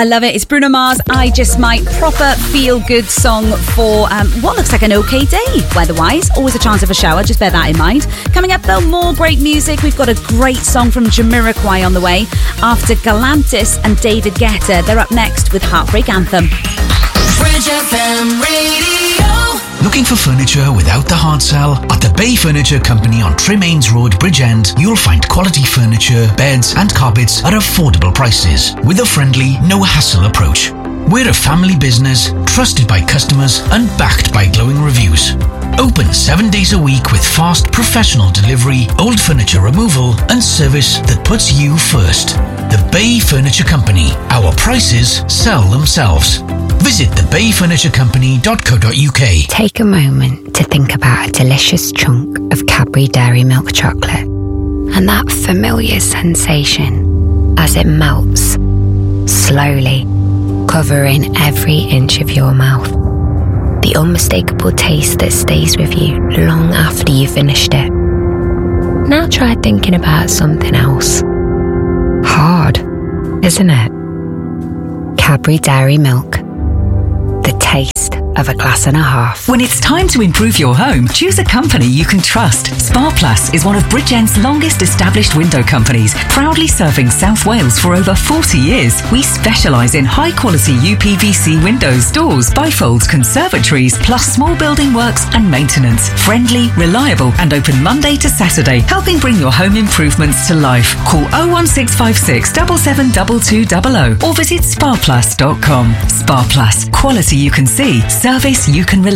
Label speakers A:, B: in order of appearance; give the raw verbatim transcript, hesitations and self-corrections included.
A: I love it. It's Bruno Mars, I Just Might. Proper feel-good song for um, what looks like an okay day, weather-wise. Always a chance of a shower, just bear that in mind. Coming up, though, more great music. We've got a great song from Jamiroquai on the way. After Galantis and David Guetta, they're up next with Heartbreak Anthem.
B: Bridge F M Radio.
C: Looking for furniture without the hard sell? At the Bay Furniture Company on Tremaines Road, Bridgend, you'll find quality furniture, beds and carpets at affordable prices with a friendly, no-hassle approach. We're a family business, trusted by customers and backed by glowing reviews. Open seven days a week with fast professional delivery, old furniture removal and service that puts you first. The Bay Furniture Company. Our prices sell themselves. Visit the bay furniture company dot co dot uk.
D: Take a moment to think about a delicious chunk of Cadbury Dairy Milk chocolate and that familiar sensation as it melts, slowly, covering every inch of your mouth. The unmistakable taste that stays with you long after you've finished it. Now try thinking about something else. Hard, isn't it? Cadbury Dairy Milk. The taste of a glass and a half.
E: When it's time to improve your home, choose a company you can trust. Sparplus is one of Bridgend's longest established window companies, proudly serving South Wales for over forty years. We specialise in high-quality U P V C windows, doors, bifolds, conservatories, plus small building works and maintenance. Friendly, reliable and open Monday to Saturday, helping bring your home improvements to life. Call oh one six five six, seven seven two two zero zero or visit sparplus dot com. Sparplus, quality you can see, service you can rely on.